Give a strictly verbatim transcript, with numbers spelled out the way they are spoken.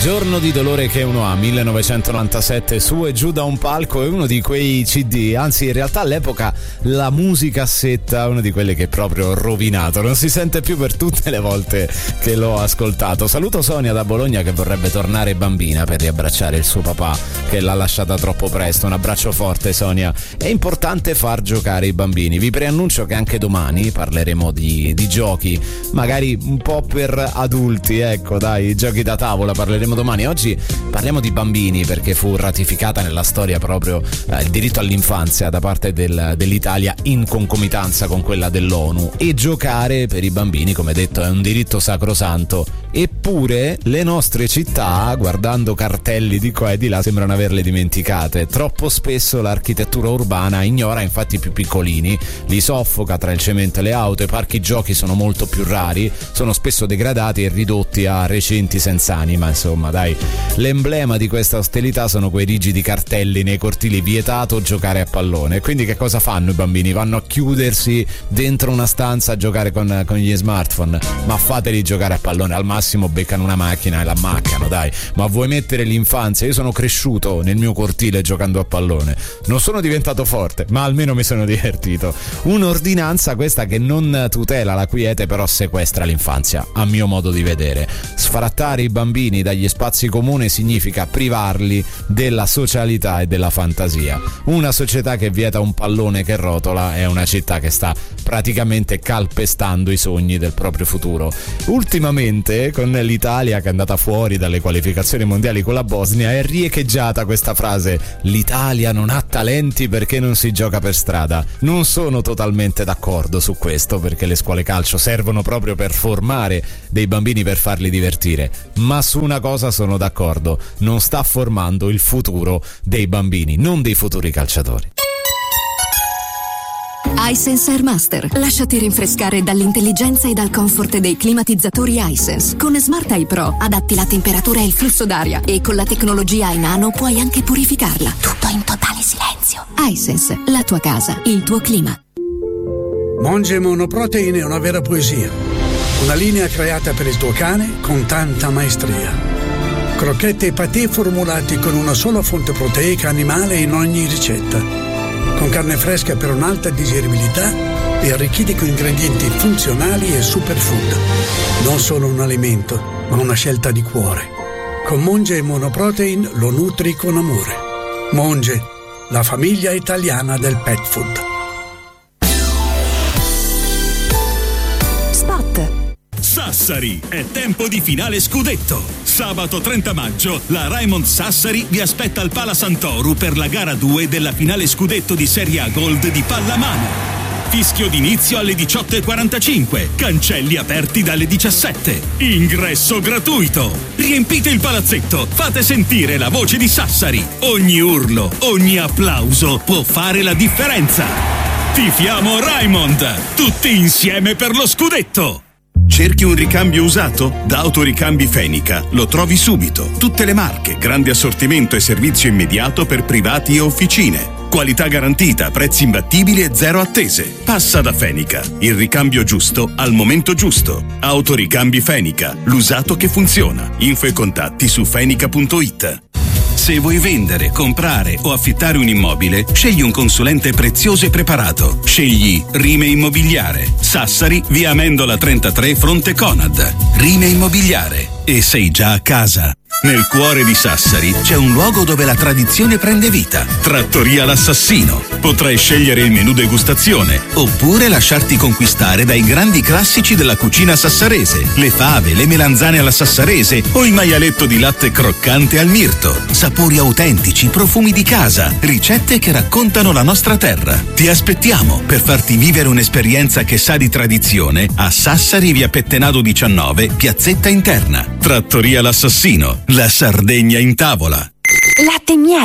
Giorno di dolore che uno ha, millenovecentonovantasette, su e giù da un palco, è uno di quei C D, anzi in realtà all'epoca la musicassetta, una di quelle che è proprio rovinato, non si sente più per tutte le volte che l'ho ascoltato. Saluto Sonia da Bologna che vorrebbe tornare bambina per riabbracciare il suo papà che l'ha lasciata troppo presto. Un abbraccio forte Sonia. È importante far giocare i bambini. Vi preannuncio che anche domani parleremo di, di giochi, magari un po' per adulti, ecco dai, giochi da tavola parleremo domani. Oggi parliamo di bambini perché fu ratificata nella storia proprio eh, il diritto all'infanzia da parte del, dell'Italia in concomitanza con quella dell'ONU, e giocare per i bambini, come detto, è un diritto sacrosanto. Eppure le nostre città, guardando cartelli di qua e di là, sembrano averle dimenticate. Troppo spesso l'architettura urbana ignora infatti i più piccolini, li soffoca tra il cemento e le auto. I parchi giochi sono molto più rari, sono spesso degradati e ridotti a recinti senza anima. Insomma dai, l'emblema di questa ostilità sono quei rigidi cartelli nei cortili: vietato giocare a pallone. Quindi che cosa fanno i bambini? Vanno a chiudersi dentro una stanza a giocare con, con gli smartphone? Ma fateli giocare a pallone, al massimo beccano una macchina e la ammaccano, dai. Ma vuoi mettere l'infanzia? Io sono cresciuto nel mio cortile giocando a pallone, non sono diventato forte, ma almeno mi sono divertito. Un'ordinanza questa che non tutela la quiete, però sequestra l'infanzia, a mio modo di vedere. Sfrattare i bambini dagli spazi comuni significa privarli della socialità e della fantasia. Una società che vieta un pallone che rotola è una città che sta praticamente calpestando i sogni del proprio futuro. Ultimamente, con l'Italia che è andata fuori dalle qualificazioni mondiali con la Bosnia, è riecheggiata questa frase: l'Italia non ha talenti perché non si gioca per strada. Non sono totalmente d'accordo su questo, perché le scuole calcio servono proprio per formare dei bambini, per farli divertire, ma su una cosa sono d'accordo: non sta formando il futuro dei bambini, non dei futuri calciatori. iSense Airmaster. Lasciati rinfrescare dall'intelligenza e dal comfort dei climatizzatori iSense. Con Smart Eye Pro adatti la temperatura e il flusso d'aria, e con la tecnologia iNano puoi anche purificarla. Tutto in totale silenzio. iSense, la tua casa, il tuo clima. Monge Monoprotein è una vera poesia. Una linea creata per il tuo cane con tanta maestria. Crocchette e patè formulati con una sola fonte proteica animale in ogni ricetta. Con carne fresca per un'alta digeribilità e arricchiti con ingredienti funzionali e superfood. Non solo un alimento, ma una scelta di cuore. Con Monge Monoprotein lo nutri con amore. Monge, la famiglia italiana del pet food. Spot. Sassari, è tempo di finale scudetto. Sabato trenta maggio la Raimond Sassari vi aspetta al Pala Sant'Oru per la gara due della finale scudetto di Serie A Gold di pallamano. Fischio d'inizio alle diciotto e quarantacinque, cancelli aperti dalle diciassette, ingresso gratuito. Riempite il palazzetto, fate sentire la voce di Sassari. Ogni urlo, ogni applauso può fare la differenza. Tifiamo Raimond, tutti insieme per lo scudetto. Cerchi un ricambio usato? Da Autoricambi Fenica lo trovi subito. Tutte le marche, grande assortimento e servizio immediato per privati e officine. Qualità garantita, prezzi imbattibili e zero attese. Passa da Fenica, il ricambio giusto al momento giusto. Autoricambi Fenica, l'usato che funziona. Info e contatti su fenica punto it. Se vuoi vendere, comprare o affittare un immobile, scegli un consulente prezioso e preparato. Scegli Rime Immobiliare. Sassari, via Amendola trentatré, fronte Conad. Rime Immobiliare. E sei già a casa. Nel cuore di Sassari c'è un luogo dove la tradizione prende vita. Trattoria L'Assassino. Potrai scegliere il menù degustazione oppure lasciarti conquistare dai grandi classici della cucina sassarese. Le fave, le melanzane alla sassarese o il maialetto di latte croccante al mirto. Sapori autentici, profumi di casa, ricette che raccontano la nostra terra. Ti aspettiamo per farti vivere un'esperienza che sa di tradizione a Sassari, via Pettenado diciannove, piazzetta interna. Trattoria L'Assassino. La Sardegna in tavola. Latte Miele